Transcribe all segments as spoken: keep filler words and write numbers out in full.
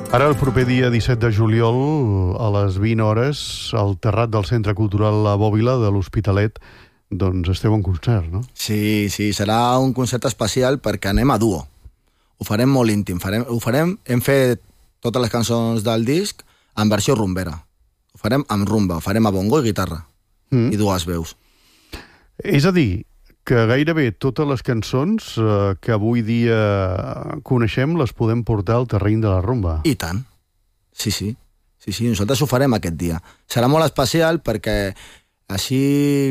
Ara, el proper dia disset de juliol, a les vint hores, al terrat del Centre Cultural La Bòbila de l'Hospitalet, doncs esteu en concert, no? Sí, sí, serà un concert especial perquè anem a duo. Ho farem molt íntim. Farem, ho farem, hem fet totes les cançons del disc en versió rumbera. Ho farem amb rumba, ho farem a bongo i guitarra. Mm. I dues veus. És a dir, que gairebé totes les cançons eh, que avui dia coneixem les podem portar al terreny de la rumba. I tant. Sí, sí. Sí, sí, nosaltres ho farem aquest dia. Serà molt especial perquè així...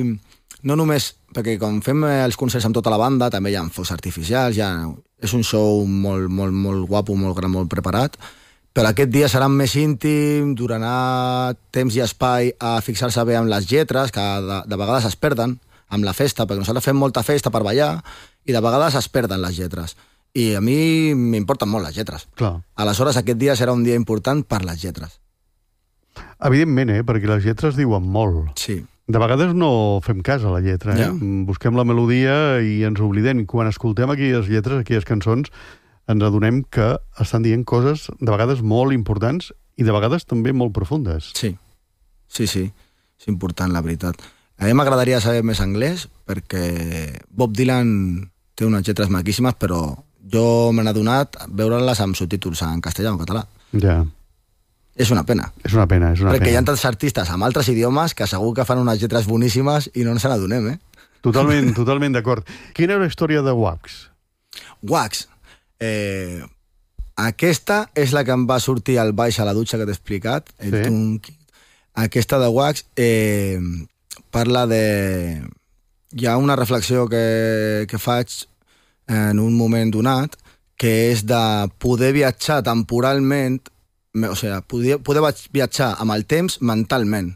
No només... Perquè quan fem els concerts amb tota la banda també hi ha focs artificials, ja és un show molt, molt, molt guapo, molt gran, molt preparat, però aquest dia serà més íntim, durarà temps i espai a fixar-se bé amb les lletres, que de, de vegades es perden amb la festa, perquè nosaltres fem molta festa per ballar i de vegades es perden les lletres. I a mi m'importen molt les lletres. Clar. Aleshores, aquest dia serà un dia important per les lletres. Evidentment, eh? Perquè les lletres diuen molt. Sí. De vegades no fem cas a la lletra, eh? Ja. Busquem la melodia i ens oblidem. I quan escoltem aquelles lletres, aquelles cançons, ens adonem que estan dient coses de vegades molt importants i de vegades també molt profundes. Sí, sí, sí. És important, la veritat. A mi m'agradaria saber més anglès perquè Bob Dylan té unes lletres maquíssimes, però jo me n'he adonat veure-les amb subtítols en castellà o en català. Ja. És una pena. És una pena, és una perquè pena. hi ha tants artistes amb altres idiomes que segur que fan unes lletres boníssimes i no ens n'adonem, eh? Totalment, totalment d'acord. Quina era la història de Wax? Wax. Eh, aquesta és la que em va sortir al baix a la dutxa que t'he explicat. El Sí. tunqui. Aquesta de Wax eh, parla de... Hi ha una reflexió que, que faig en un moment donat, que és de poder viatjar temporalment, o sigui, poder, poder viatjar amb el temps mentalment.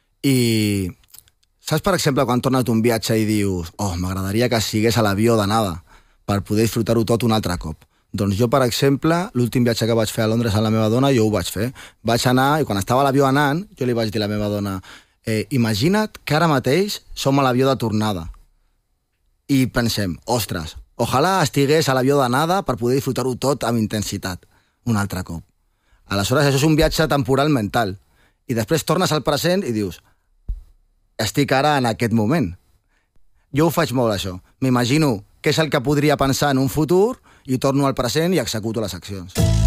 I saps, per exemple, quan tornes d'un viatge i dius oh, m'agradaria que sigués a l'avió d'anada per poder disfrutar-ho tot un altre cop. Doncs jo, per exemple, l'últim viatge que vaig fer a Londres amb la meva dona, jo ho vaig fer. Vaig anar, i quan estava a l'avió anant, jo li vaig dir a la meva dona eh, imagina't que ara mateix som a l'avió de tornada. I pensem, ostres, ojalà estigués a l'avió d'anada per poder disfrutar-ho tot amb intensitat, un altre cop. Aleshores, això és un viatge temporal mental. I després tornes al present i dius estic ara en aquest moment. Jo ho faig molt, això. M'imagino què és el que podria pensar en un futur i torno al present i executo les accions.